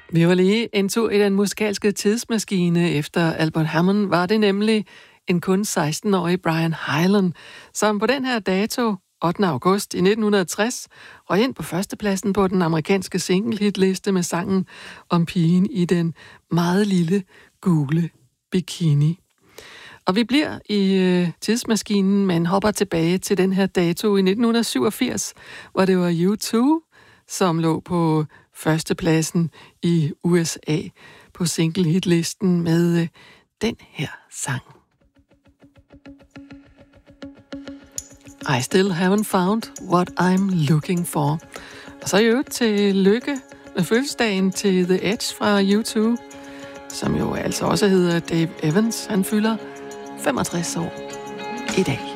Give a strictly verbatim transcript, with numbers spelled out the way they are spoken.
Vi var lige en tur i den musikalske tidsmaskine. Efter Albert Hammond var det nemlig en kun seksten-årig Brian Hyland, som på den her dato, ottende august i nitten tres, røg ind på førstepladsen på den amerikanske single-hitliste med sangen om pigen i den meget lille gule bikini. Og vi bliver i øh, tidsmaskinen, men hopper tilbage til den her dato i nitten syvogfirs, hvor det var U to, som lå på førstepladsen i U S A på single-hitlisten med øh, den her sang. I still haven't found what I'm looking for. Og så i øvrigt til lykke med fødselsdagen til The Edge fra U to, som jo altså også hedder Dave Evans. Han fylder femogtres år i dag.